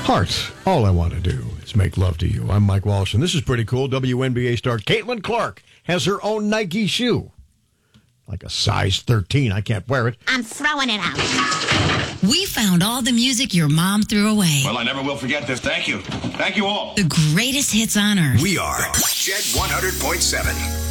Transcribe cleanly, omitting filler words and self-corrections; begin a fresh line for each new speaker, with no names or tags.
Heart, all I want to do is make love to you. I'm Mike Walsh, and this is pretty cool. WNBA star Caitlin Clark has her own Nike shoe. Like a size 13. I can't wear it.
I'm throwing it out.
We found all the music your mom threw away.
Well, I never will forget this. Thank you. Thank you all.
The greatest hits on earth.
We are Jet 100.7.